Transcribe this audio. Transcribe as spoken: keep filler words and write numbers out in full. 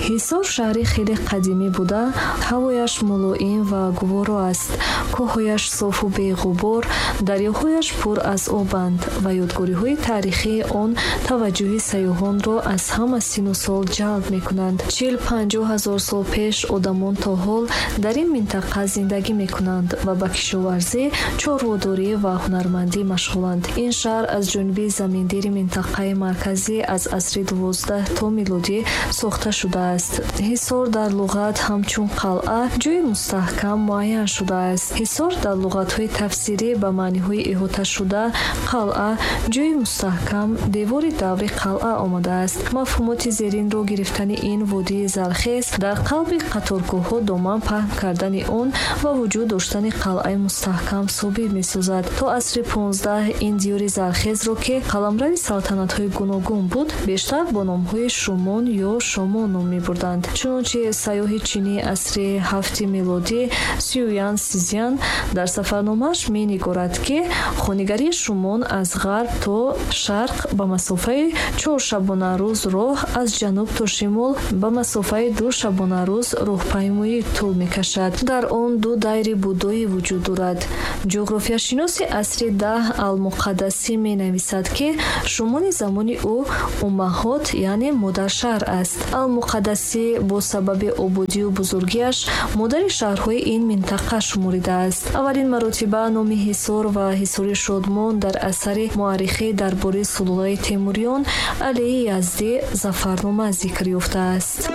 ҳисор шаҳри хеле қадимӣ буда, ҳавояш мулоим ва гуворо аст. Коҳҳояш софу беғубор, дарёҳояш пур аз обанд ва ёдгориҳои таърихии он таваҷҷӯҳи сайёҳонро аз ҳама сину сол ҷалб мекунанд. чил панҷоҳ ҳазор сол пеш одамон то ҳол дар ин минтақа зиндагӣ мекунанд ва ба кишоварзӣ, чорводорӣ ва ҳунармандӣ машғуланд. ин шаҳр аз ҷониби заминдири минтақаи марказӣ аз асри дувоздаҳ то милодӣ сохта шудааст. ҳисор дар луғат ҳамчун қалъа ҷойи мустаҳкам муайян шудааст. ҳисор дар луғатҳои тафсирӣ ба маъниҳои иҳоташуда, қалъа, ҷойи мустаҳкам, девори даври қалъа омадааст. мафҳумоти зеринро гирифтани ин водии зархез дар қалби қаторгоҳҳо доман паҳн кардани он ва вуҷуд доштани қалъаи мустаҳкам собит месозад. то асри понздаҳ ин диёри зархезро ки қаламрави салтанатҳои гуногун буд, бештар бо номҳои Шумон ё Шомон ном мебурданд. чунончи сайёҳи чинӣ асри ҳафти милодӣ Сюян Сизян дар сафарномааш менигорад, ки хонигарии Шумон аз ғарб то шарқ ба масофаи чор шабонарӯз роҳ, аз ҷануб то шимол ба масофаи ду шабонарӯз роҳпаймоӣ тӯл мекашад. дар он ду дайри будоӣ вуҷуд дорад. ҷуғрофияшиноси асри даҳ Ал-Муқаддасӣ менависад, ки Шумони замони ӯ уммаҳот яъне модаршаҳр аст. Ал-Муқаддасӣ бо сабаби ободию бузургиаш модари шаҳрҳои ин минтақа шуморидааст. аввалин маротиба номи ҳисор ва ҳисори шодмон дар асари муаррихӣ дар бораи сулулаи Темурён Алии Яздӣ Зафарнома зикр ёфтааст.